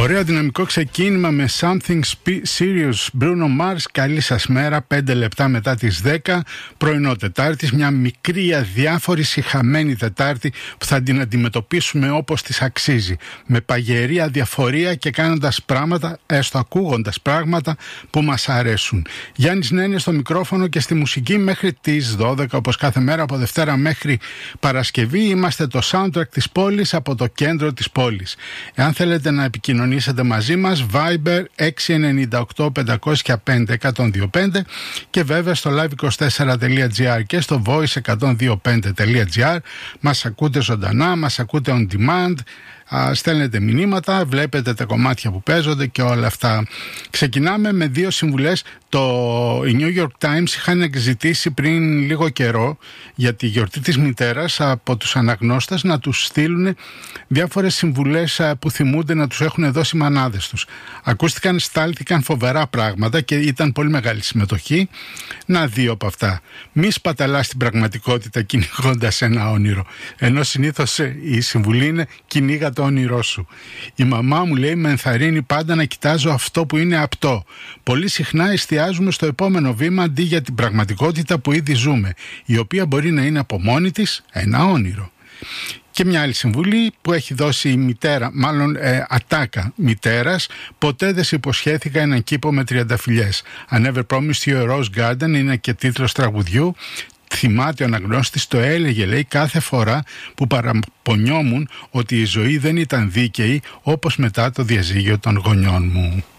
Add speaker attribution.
Speaker 1: Ωραίο δυναμικό ξεκίνημα με Something Serious, Bruno Mars. Καλή σας μέρα, 5 λεπτά μετά τις 10, πρωινό Τετάρτης. Μια μικρή αδιάφορη σιχαμένη Τετάρτη που θα την αντιμετωπίσουμε όπως της αξίζει. Με παγερή αδιαφορία και κάνοντας πράγματα, έστω ακούγοντας πράγματα που μας αρέσουν. Γιάννης Νένες στο μικρόφωνο και στη μουσική μέχρι τις 12, όπως κάθε μέρα από Δευτέρα μέχρι Παρασκευή. Είμαστε το soundtrack της πόλης από το κέντρο της πόλης. Εάν θέλετε να επικοινωνήσετε μαζί μας, Viber 698-505-1025 και βέβαια στο live24.gr και στο voice1025.gr. Μας ακούτε ζωντανά, μας ακούτε on demand, στέλνετε μηνύματα, βλέπετε τα κομμάτια που παίζονται και όλα αυτά. Ξεκινάμε με δύο συμβουλές. Οι New York Times είχαν ζητήσει πριν λίγο καιρό για τη γιορτή της μητέρας από τους αναγνώστες να τους στείλουν διάφορες συμβουλές που θυμούνται να τους έχουν δώσει οι μανάδες τους. Ακούστηκαν, στάλθηκαν φοβερά πράγματα και ήταν πολύ μεγάλη συμμετοχή. Να δύο από αυτά. Μη σπαταλάς την πραγματικότητα κυνηγώντας ένα όνειρο, ενώ συνήθως η συμβουλή είναι κυνήγα το όνειρό σου. Η μαμά μου λέει με ενθαρρύνει πάντα να κοιτάζω αυτό που είναι απτό. Πολύ συχνά εστιάζουμε στο επόμενο βήμα αντί για την πραγματικότητα που ήδη ζούμε, η οποία μπορεί να είναι από μόνη της ένα όνειρο. Και μια άλλη συμβουλή που έχει δώσει η μητέρα, μάλλον ατάκα μητέρας: ποτέ δεν σε υποσχέθηκα έναν κήπο με τριανταφυλλιές. I never promised you a rose garden είναι και τίτλος τραγουδιού. Θυμάται ο αναγνώστης, το έλεγε λέει κάθε φορά που παραπονιόμουν ότι η ζωή δεν ήταν δίκαιη όπως μετά το διαζύγιο των γονιών μου.